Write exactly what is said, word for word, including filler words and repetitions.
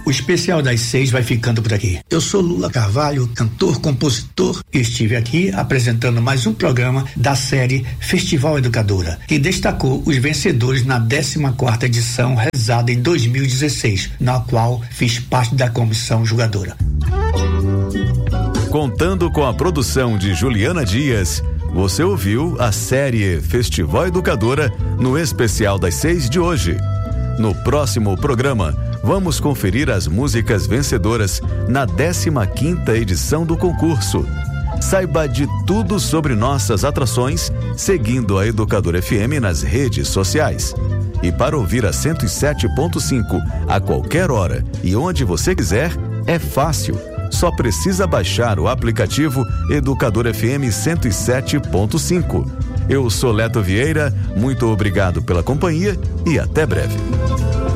O especial das seis vai ficando por aqui. Eu sou Lula Carvalho, cantor, compositor, e estive aqui apresentando mais um programa da série Festival Educadora, que destacou os vencedores na décima quarta edição realizada em dois mil e dezesseis, na qual fiz parte da comissão julgadora. Contando com a produção de Juliana Dias, você ouviu a série Festival Educadora no especial das seis de hoje. No próximo programa, vamos conferir as músicas vencedoras na décima quinta edição do concurso. Saiba de tudo sobre nossas atrações seguindo a Educadora F M nas redes sociais. E para ouvir a cento e sete ponto cinco a qualquer hora e onde você quiser, é fácil. Só precisa baixar o aplicativo Educadora F M cento e sete ponto cinco. Eu sou Leto Vieira, muito obrigado pela companhia e até breve.